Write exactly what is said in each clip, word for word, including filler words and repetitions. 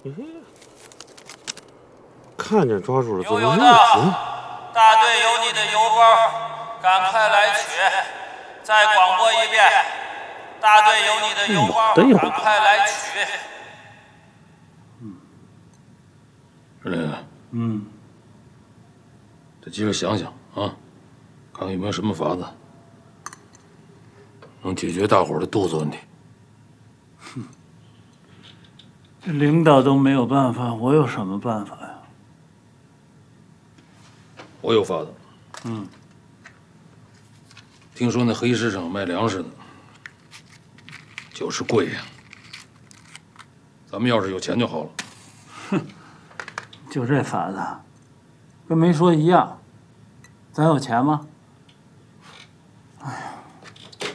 看见抓住了，怎么又有有的，大队有你的邮包，赶快来取。再广播一遍，大队有你的邮包，赶快来取。 嗯，司令，嗯，得接着想想啊，看看有没有什么法子能解决大伙儿的肚子问题。 哼，这领导都没有办法，我有什么办法呀？ 我有法子。 嗯。 听说那黑市上卖粮食的，就是贵呀。咱们要是有钱就好了。 哼，就这法子，跟没说一样。咱有钱吗？哎呀，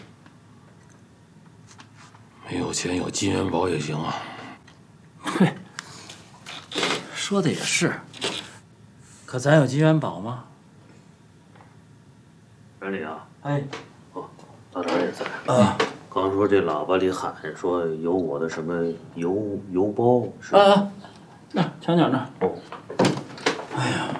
没有钱有金元宝也行啊。 嘿，说的也是。可咱有金元宝吗？ 经理啊。 哎， 哦，大长也在啊。 刚说这喇叭里喊说有我的什么邮邮包是吧？ 啊，那墙角那儿。 哦。 哎呀，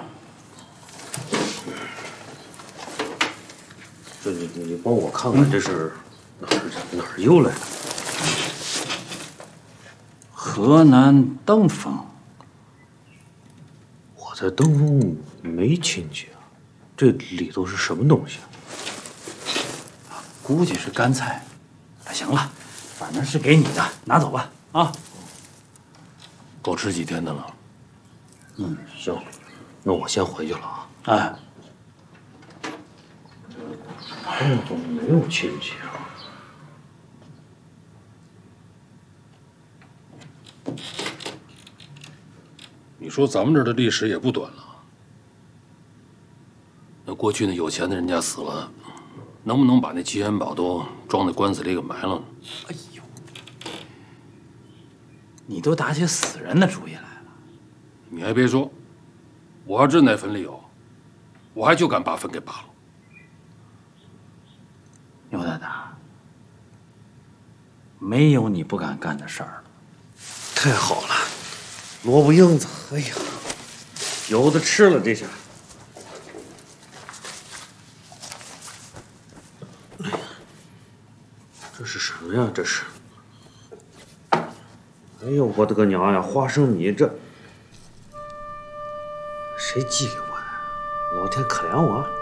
这你你帮我看看这是哪儿哪儿邮来的？ 河南登封。 我在登封没亲戚啊，这里头是什么东西啊？ 估计是干菜。行了，反正是给你的，拿走吧。啊， 够吃几天的了。 嗯，行，那我先回去了啊。 哎， 这都没有亲戚啊。 你说咱们这儿的历史也不短了。那过去那有钱的人家死了，能不能把那金元宝都装在棺材里给埋了呢？ 哎呦，你都打起死人的主意来了。 你还别说，我要真在坟里有，我还就敢把坟给扒了。 牛大大，没有你不敢干的事儿了。 太好了，萝卜缨子，哎呀，有的吃了这下。哎呀，这是什么呀？这是。哎呦，我的个娘呀！花生米这，谁寄给我的？老天可怜我！